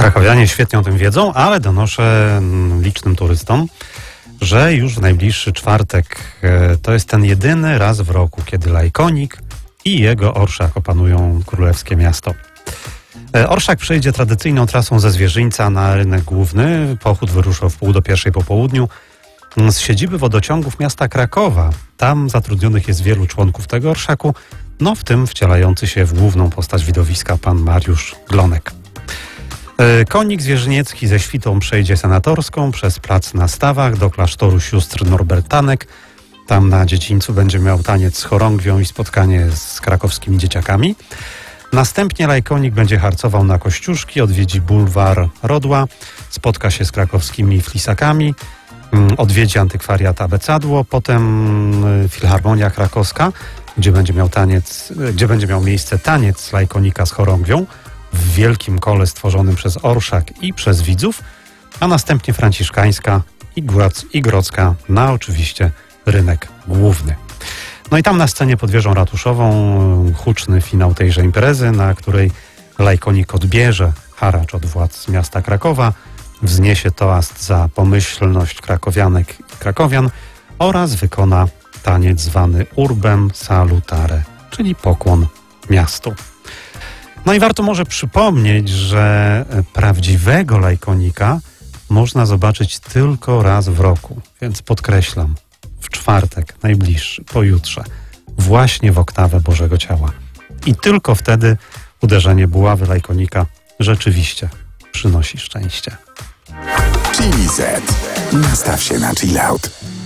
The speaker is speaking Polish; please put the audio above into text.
Krakowianie świetnie o tym wiedzą, ale donoszę licznym turystom, że już w najbliższy czwartek to jest ten jedyny raz w roku, kiedy Lajkonik i jego orszak opanują królewskie miasto. Orszak przejdzie tradycyjną trasą ze Zwierzyńca na rynek główny. Pochód wyruszył w 12:30 po południu z siedziby wodociągów miasta Krakowa. Tam zatrudnionych jest wielu członków tego orszaku, w tym wcielający się w główną postać widowiska pan Mariusz Glonek. Konik zwierzyniecki ze świtą przejdzie Senatorską przez plac na Stawach do klasztoru sióstr Norbertanek. Tam na dziedzińcu będzie miał taniec z chorągwią i spotkanie z krakowskimi dzieciakami. Następnie Lajkonik będzie harcował na Kościuszki, odwiedzi bulwar Rodła, spotka się z krakowskimi flisakami, odwiedzi antykwariat Abecadło, potem Filharmonia Krakowska, gdzie będzie miał miejsce taniec Lajkonika z chorągwią w wielkim kole stworzonym przez orszak i przez widzów, a następnie Franciszkańska i Grodzka na oczywiście rynek główny. I tam na scenie pod wieżą ratuszową huczny finał tejże imprezy, na której Lajkonik odbierze haracz od władz miasta Krakowa, wzniesie toast za pomyślność krakowianek i krakowian oraz wykona taniec zwany urbem salutare, czyli pokłon miastu. I warto może przypomnieć, że prawdziwego Lajkonika można zobaczyć tylko raz w roku, więc podkreślam, w czwartek, najbliższy, pojutrze, właśnie w oktawę Bożego Ciała. I tylko wtedy uderzenie buławy Lajkonika rzeczywiście przynosi szczęście. Chili Z. Nastaw się na chill out.